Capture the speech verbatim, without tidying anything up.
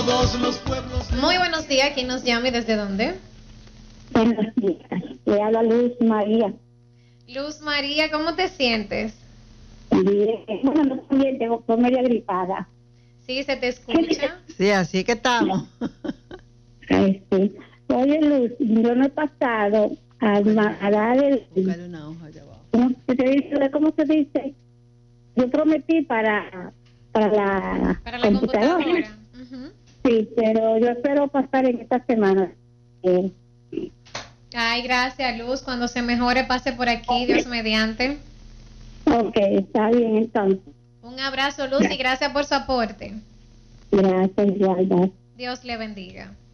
todos los pueblos. Muy buenos días, ¿quién nos llama y desde dónde? Buenos días, le habla Luz María. Luz María, ¿cómo te sientes? Bien. Bueno, no estoy bien, tengo estoy media gripada. Sí, se te escucha. Sí, así que estamos. Ay, sí. Oye, Luz, yo no he pasado a, a dar el... Búscale una hoja allá abajo. ¿Cómo se dice? ¿Cómo se dice? Yo prometí para, para la Para la computadora. Uh-huh. Sí, pero yo espero pasar en esta semana. Eh, Ay, gracias, Luz. Cuando se mejore, pase por aquí, Dios mediante. ok, está bien entonces. Un abrazo, Luz, y gracias por su aporte. Gracias, igual, gracias. Dios le bendiga.